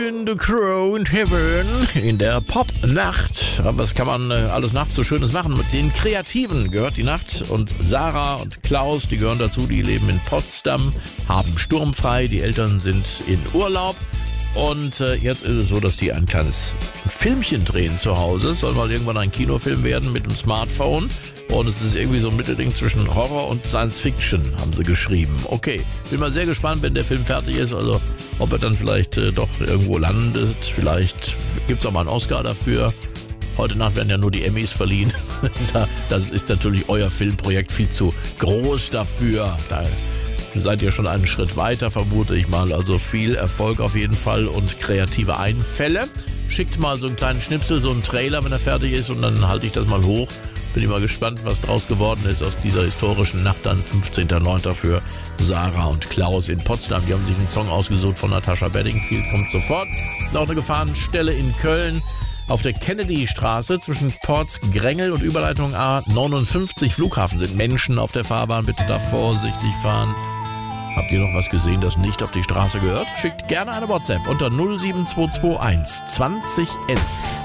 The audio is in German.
In the Crow in Heaven, in der Pop-Nacht. Was kann man alles nachts so Schönes machen? Mit den Kreativen gehört die Nacht und Sarah und Klaus, die gehören dazu, die leben in Potsdam, haben sturmfrei, die Eltern sind in Urlaub und jetzt ist es so, dass die ein kleines Filmchen drehen zu Hause. Es soll mal irgendwann ein Kinofilm werden mit dem Smartphone und es ist irgendwie so ein Mittelding zwischen Horror und Science Fiction, haben sie geschrieben. Okay, bin mal sehr gespannt, wenn der Film fertig ist, also ob er dann vielleicht doch irgendwo landet. Vielleicht gibt es auch mal einen Oscar dafür. Heute Nacht werden ja nur die Emmys verliehen. Das ist natürlich euer Filmprojekt viel zu groß dafür. Da seid ihr schon einen Schritt weiter, vermute ich mal. Also viel Erfolg auf jeden Fall und kreative Einfälle. Schickt mal so einen kleinen Schnipsel, so einen Trailer, wenn er fertig ist und dann halte ich das mal hoch. Bin ich mal gespannt, was draus geworden ist aus dieser historischen Nacht, dann 15.09. für Sarah und Klaus in Potsdam. Die haben sich einen Song ausgesucht von Natascha Bedingfield, kommt sofort. Noch eine Gefahrenstelle in Köln auf der Kennedy-Straße zwischen Porz-Grengel und Überleitung A59 Flughafen sind Menschen auf der Fahrbahn. Bitte da vorsichtig fahren. Habt ihr noch was gesehen, das nicht auf die Straße gehört? Schickt gerne eine WhatsApp unter 07221 2011.